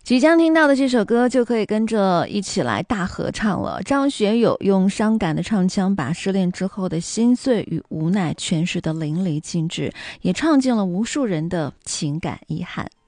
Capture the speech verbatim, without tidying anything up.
即将听到的这首歌就可以跟着一起来大合唱了。张学友用伤感的唱腔把失恋之后的心碎与无奈诠释得淋漓尽致，也唱尽了无数人的情感遗憾。